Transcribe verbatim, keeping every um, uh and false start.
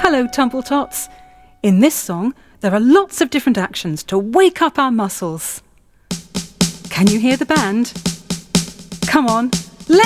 Hello, Tumbletops. In this song, there are lots of different actions to wake up our muscles. Can you hear the band? Come on,